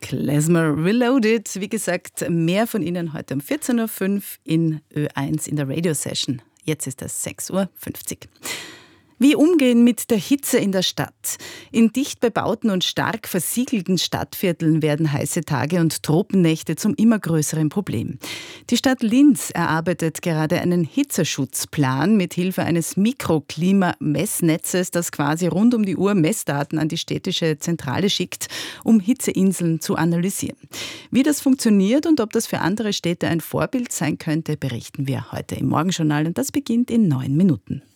Klezmer Reloaded. Wie gesagt, mehr von Ihnen heute um 14.05 Uhr in Ö1 in der Radio-Session. Jetzt ist es 6.50 Uhr. Wie umgehen mit der Hitze in der Stadt? In dicht bebauten und stark versiegelten Stadtvierteln werden heiße Tage und Tropennächte zum immer größeren Problem. Die Stadt Linz erarbeitet gerade einen Hitzeschutzplan mit Hilfe eines Mikroklimamessnetzes, das quasi rund um die Uhr Messdaten an die städtische Zentrale schickt, um Hitzeinseln zu analysieren. Wie das funktioniert und ob das für andere Städte ein Vorbild sein könnte, berichten wir heute im Morgenjournal und das beginnt in 9 Minuten.